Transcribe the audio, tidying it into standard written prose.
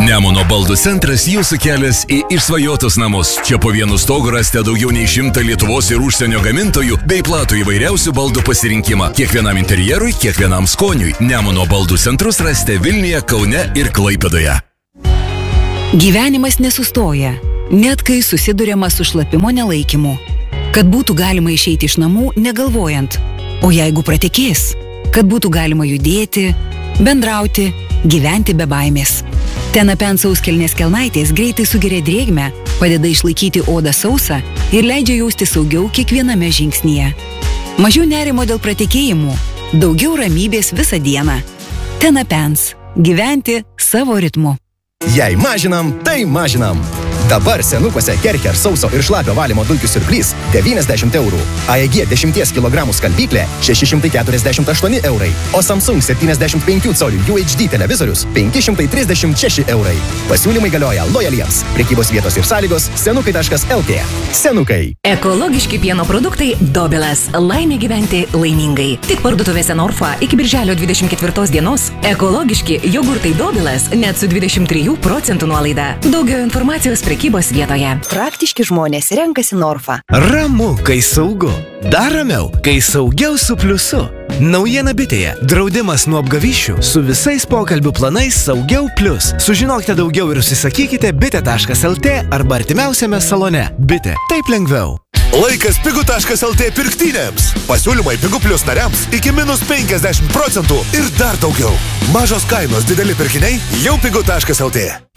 Nemuno baldų centras jūsų kelias į išsvajotus namus. Čia po vienu stogu rasite daugiau nei 100 Lietuvos ir užsienio gamintojų bei platų įvairiausių baldų pasirinkimą. Kiekvienam interjerui, kiekvienam skoniui. Nemuno baldų centrus rasite Vilniuje, Kaune ir Klaipėdoje. Gyvenimas nesustoja, net kai susiduriama su šlapimo nelaikymu. Kad būtų galima išeiti iš namų negalvojant. O jeigu pratekės, kad būtų galima judėti, bendrauti, gyventi be baimės. Tenapens sauskelnės kelnaitės greitai sugeria drėgmę, padeda išlaikyti odą sausą ir leidžia jausti saugiau kiekviename žingsnyje. Mažiau nerimo dėl pratekėjimų, daugiau ramybės visą dieną. Tenapens. Gyventi savo ritmu. Jei mažinam, tai mažinam. Dabar senukuose Kercher sauso ir šlapio valymo dulkių siurblys 90 eurų. AEG 10 kg skalbyklė 648 eurai. O Samsung 75 colių UHD televizorius 536 eurai. Pasiūlymai galioja lojaliems. Prekybos vietos ir sąlygos senukai.lt. Senukai. Ekologiški pieno produktai Dobilas. Laimė gyventi laimingai. Tik parduotuvėse Norfa iki birželio 24 dienos. Ekologiški jogurtai Dobilas net su 23% nuolaida. Daugiau informacijos prekybos vietoje. Praktiški žmonės renkasi Norfa. Ramu, kai saugu. Dar ramiau, kai saugiau su pliusu. Naujiena Bitėje. Draudimas nuo apgavysčių su visais pokalbių planais Saugiau Plius. Sužinokite daugiau ir užsisakykite bitė.lt arba artimiausiame salone. Bitė. Taip lengviau. Laikas pigu.lt pirktynėms. Pasiūlymai Pigu Plus nariams iki minus 50% ir dar daugiau. Mažos kainos, dideli pirkiniai jau pigu.lt.